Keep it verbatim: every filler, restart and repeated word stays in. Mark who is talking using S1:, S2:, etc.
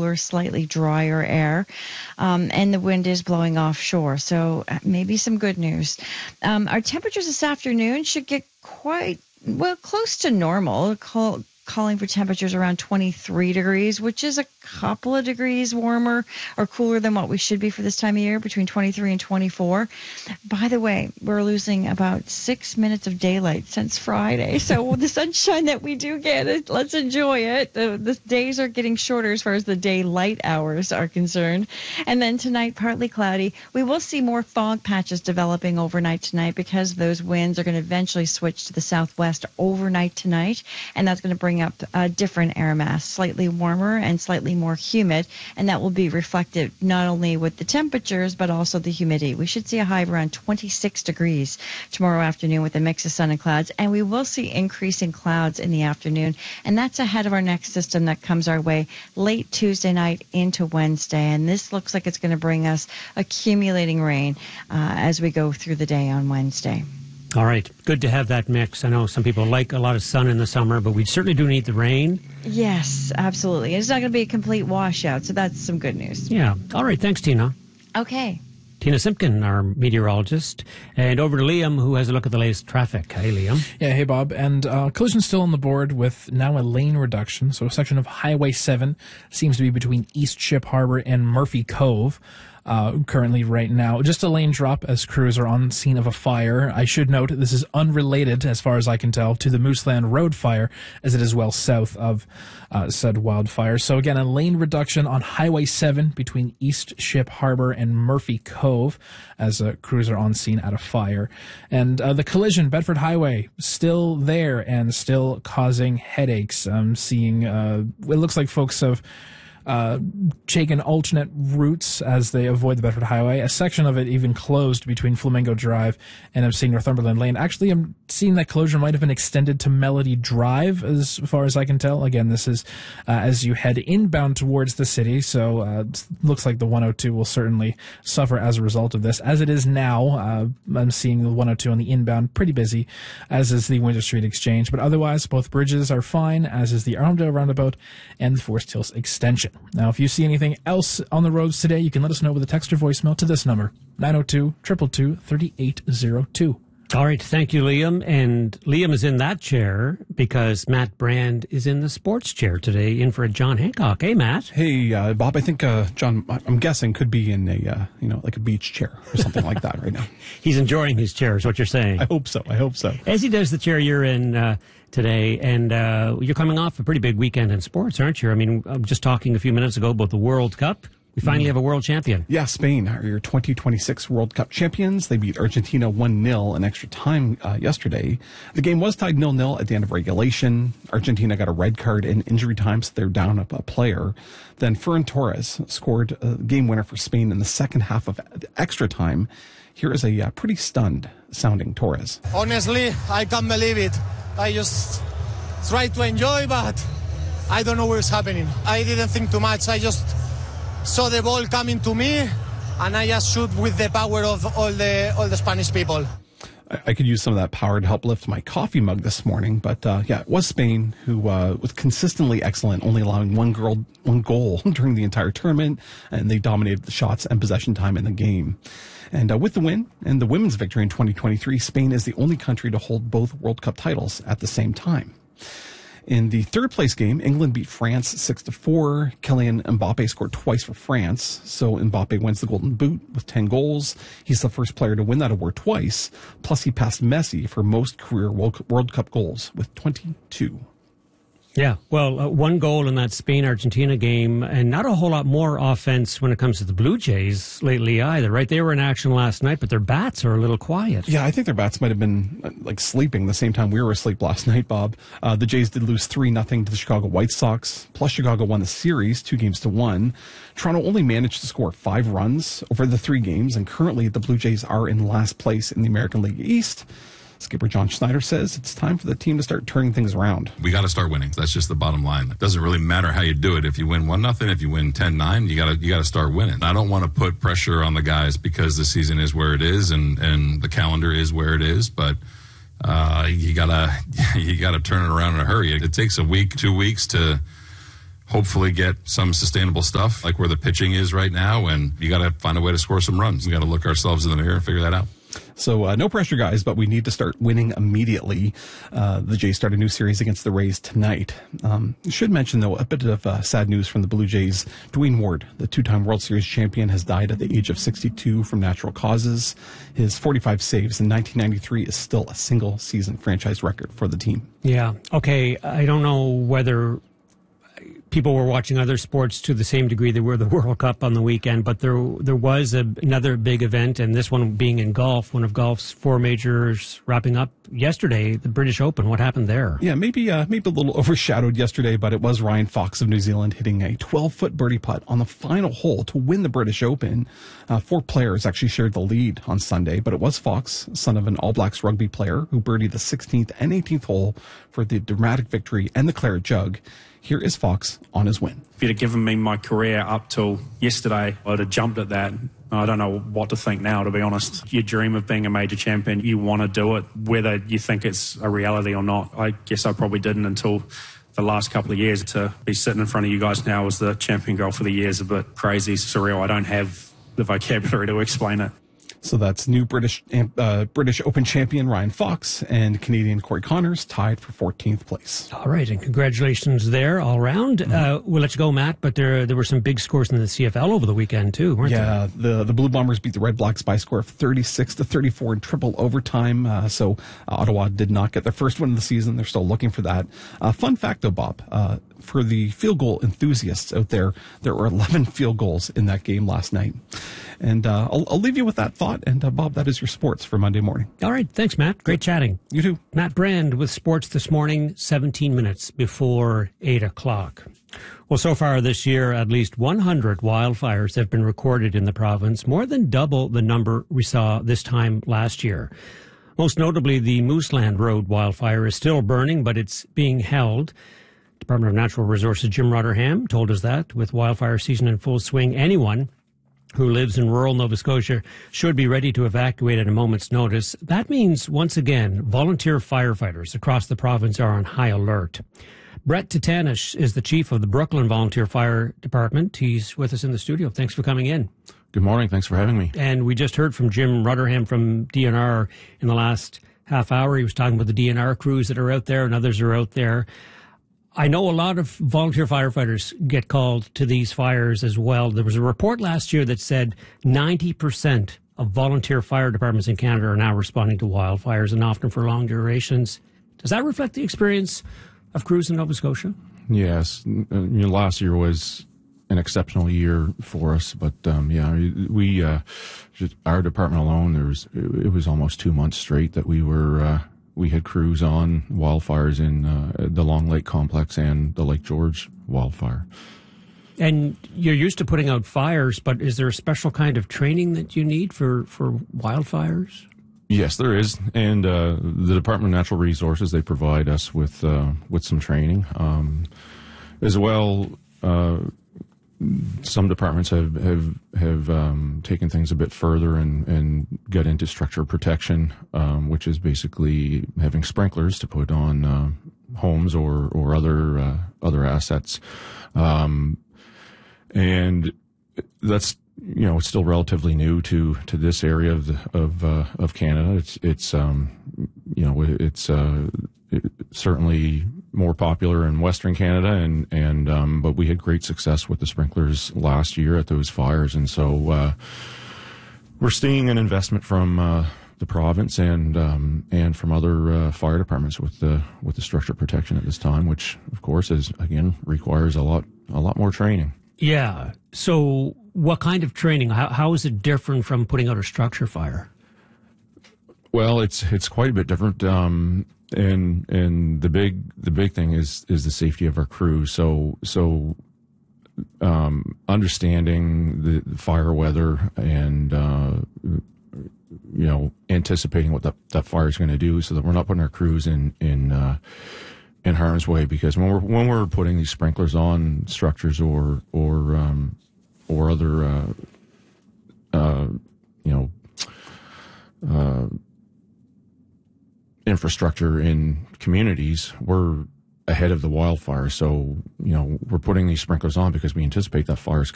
S1: cooler, slightly drier air, um, and the wind is blowing offshore. So maybe some good news. Um, our temperatures this afternoon should get quite, well, close to normal. Call, calling for temperatures around twenty-three degrees, which is a couple of degrees warmer or cooler than what we should be for this time of year, between twenty-three and twenty-four. By the way, we're losing about six minutes of daylight since Friday. So the sunshine that we do get, let's enjoy it. The, the days are getting shorter as far as the daylight hours are concerned. And then tonight, partly cloudy. We will see more fog patches developing overnight tonight because those winds are going to eventually switch to the southwest overnight tonight, and that's going to bring up a different air mass, slightly warmer and slightly more humid, and that will be reflected not only with the temperatures but also the humidity. We should see a high of around twenty-six degrees tomorrow afternoon with a mix of sun and clouds, and we will see increasing clouds in the afternoon, and that's ahead of our next system that comes our way late Tuesday night into Wednesday, and this looks like it's going to bring us accumulating rain uh, as we go through the day on Wednesday.
S2: All right. Good to have that mix. I know some people like a lot of sun in the summer, but we certainly do need the rain.
S1: Yes, absolutely. It's not going to be a complete washout, so that's some good news.
S2: Yeah. All right. Thanks, Tina.
S1: Okay.
S2: Tina Simpkin, our meteorologist. And over to Liam, who has a look at the latest traffic. Hey, Liam.
S3: Yeah, hey, Bob. And uh, collision still on the board with now a lane reduction. So a section of Highway seven seems to be between East Ship Harbor and Murphy Cove. Uh, currently right now. Just a lane drop as crews are on scene of a fire. I should note this is unrelated, as far as I can tell, to the Mooseland Road fire, as it is well south of uh, said wildfire. So again, a lane reduction on Highway seven between East Ship Harbor and Murphy Cove as uh, crews are on scene at a fire. And uh, the collision, Bedford Highway, still there and still causing headaches. I'm seeing, uh, it looks like folks have Uh, taken alternate routes as they avoid the Bedford Highway. A section of it even closed between Flamingo Drive and I'm seeing Northumberland Lane. Actually, I'm seeing that closure might have been extended to Melody Drive as far as I can tell. Again, this is uh, as you head inbound towards the city, so uh, it looks like the one oh two will certainly suffer as a result of this. As it is now, uh, I'm seeing the one oh two on the inbound pretty busy, as is the Winter Street Exchange. But otherwise, both bridges are fine, as is the Armdale Roundabout and the Forest Hills Extension. Now, if you see anything else on the roads today, you can let us know with a text or voicemail to this number, nine oh two, two two two, three eight oh two.
S2: All right. Thank you, Liam. And Liam is in that chair because Matt Brand is in the sports chair today, in for John Hancock. Hey, Matt.
S4: Hey, uh, Bob. I think uh, John, I'm guessing, could be in a, uh, you know, like a beach chair or something like that right now.
S2: He's enjoying his chair, is what you're saying.
S4: I hope so. I hope so.
S2: As he does the chair you're in uh, today, and uh, you're coming off a pretty big weekend in sports, aren't you? I mean, I'm just talking a few minutes ago about the World Cup. We finally have a world champion.
S4: Yeah, Spain are your twenty twenty-six World Cup champions. They beat Argentina one nil in extra time uh, yesterday. The game was tied nil nil at the end of regulation. Argentina got a red card in injury time, so they're down a, a player. Then Ferran Torres scored a game winner for Spain in the second half of extra time. Here is a uh, pretty stunned sounding Torres.
S5: Honestly, I can't believe it. I just try to enjoy, but I don't know what's happening. I didn't think too much. I just saw the ball coming to me, and I just shoot with the power of all the all the Spanish people.
S4: I, I could use some of that power to help lift my coffee mug this morning, but uh, yeah, it was Spain who uh, was consistently excellent, only allowing one goal, one goal during the entire tournament, and they dominated the shots and possession time in the game. And uh, with the win and the women's victory in twenty twenty-three, Spain is the only country to hold both World Cup titles at the same time. In the third place game, England beat France six to four. Kylian Mbappe scored twice for France, so Mbappe wins the Golden Boot with ten goals. He's the first player to win that award twice. Plus, he passed Messi for most career World Cup goals with twenty-two.
S2: Yeah, well, uh, one goal in that Spain-Argentina game, and not a whole lot more offense when it comes to the Blue Jays lately either, right? They were in action last night, but their bats are a little quiet.
S4: Yeah, I think their bats might have been uh, like sleeping the same time we were asleep last night, Bob. Uh, the Jays did lose three nothing to the Chicago White Sox, plus Chicago won the series two games to one. Toronto only managed to score five runs over the three games, and currently the Blue Jays are in last place in the American League East. Skipper John Schneider says it's time for the team to start turning things around.
S6: We got to start winning. That's just the bottom line. It doesn't really matter how you do it. If you win one nothing, if you win ten nine, you got to you got to start winning. I don't want to put pressure on the guys because the season is where it is and, and the calendar is where it is, but uh, you gotta you gotta turn it around in a hurry. It takes a week, two weeks to hopefully get some sustainable stuff like where the pitching is right now. And you got to find a way to score some runs. We got to look ourselves in the mirror and figure that out.
S4: So uh, no pressure, guys, but we need to start winning immediately. Uh, the Jays start a new series against the Rays tonight. Um, should mention, though, a bit of uh, sad news from the Blue Jays. Dwayne Ward, the two-time World Series champion, has died at the age of sixty-two from natural causes. His forty-five saves in nineteen ninety-three is still a single-season franchise record for the team.
S2: Yeah. Okay. I don't know whether people were watching other sports to the same degree they were the World Cup on the weekend, but there there was a, another big event, and this one being in golf, one of golf's four majors wrapping up yesterday, the British Open. What happened there?
S4: Yeah, maybe uh, maybe a little overshadowed yesterday, but it was Ryan Fox of New Zealand hitting a twelve-foot birdie putt on the final hole to win the British Open. Uh, four players actually shared the lead on Sunday, but it was Fox, son of an All Blacks rugby player, who birdied the sixteenth and eighteenth hole for the dramatic victory and the claret jug. Here is Fox on his win.
S7: If you'd have given me my career up till yesterday, I'd have jumped at that. I don't know what to think now, to be honest. You dream of being a major champion. You want to do it, whether you think it's a reality or not. I guess I probably didn't until the last couple of years. To be sitting in front of you guys now as the champion girl for the year is a bit crazy, surreal. I don't have the vocabulary to explain it.
S4: So that's new British uh, British Open champion Ryan Fox and Canadian Corey Connors tied for fourteenth place.
S2: All right, and congratulations there all around. Mm-hmm. Uh, we'll let you go, Matt, but there there were some big scores in the C F L over the weekend too, weren't
S4: yeah,
S2: there?
S4: Yeah, the, the Blue Bombers beat the Red Blacks by a score of thirty-six to thirty-four in triple overtime. Uh, so uh, Ottawa did not get their first win of the season. They're still looking for that. Uh, fun fact, though, Bob, uh, for the field goal enthusiasts out there, there were eleven field goals in that game last night. And uh, I'll, I'll leave you with that thought. And uh, Bob, that is your sports for Monday morning.
S2: All right. Thanks, Matt. Great chatting.
S4: You too.
S2: Matt Brand with sports this morning, seventeen minutes before eight o'clock. Well, so far this year, at least one hundred wildfires have been recorded in the province, more than double the number we saw this time last year. Most notably, the Mooseland Road wildfire is still burning, but it's being held. Department of Natural Resources Jim Rotherham told us that with wildfire season in full swing, anyone who lives in rural Nova Scotia should be ready to evacuate at a moment's notice. That means, once again, volunteer firefighters across the province are on high alert. Brett Titanish is the chief of the Brooklyn Volunteer Fire Department. He's with us in the studio. Thanks for coming in.
S8: Good morning. Thanks for having me.
S2: And we just heard from Jim Rotherham from D N R in the last half hour. He was talking about the D N R crews that are out there and others are out there. I know a lot of volunteer firefighters get called to these fires as well. There was a report last year that said ninety percent of volunteer fire departments in Canada are now responding to wildfires, and often for long durations. Does that reflect the experience of crews in Nova Scotia?
S8: Yes. You know, last year was an exceptional year for us, but um, yeah, we uh, just, our department alone, there was it was almost two months straight that we were. Uh, We had crews on wildfires in uh, the Long Lake Complex and the Lake George wildfire.
S2: And you're used to putting out fires, but is there a special kind of training that you need for, for wildfires?
S8: Yes, there is. And uh, the Department of Natural Resources, they provide us with uh, with some training. Um, as well, uh, some departments have have, have um, taken things a bit further and, and got into structure protection, um, which is basically having sprinklers to put on uh, homes or or other uh, other assets, um, and that's you know it's still relatively new to, to this area of the, of uh, of Canada. It's it's um, you know it's uh, it, certainly more popular in Western Canada, and and um, but we had great success with the sprinklers last year at those fires, and so uh, we're seeing an investment from uh, the province and um, and from other uh, fire departments with the with the structure protection at this time, which of course is again requires a lot a lot more training.
S2: Yeah. So, what kind of training? How how is it different from putting out a structure fire?
S8: Well, it's it's quite a bit different. Um, And and the big the big thing is is the safety of our crew. So so um, understanding the, the fire weather and uh, you know anticipating what that, that fire is going to do, so that we're not putting our crews in in uh, in harm's way. Because when we're when we're putting these sprinklers on structures or or um, or other uh, uh, you know. Uh, infrastructure in communities, we're ahead of the wildfire. So, you know, we're putting these sprinklers on because we anticipate that fire's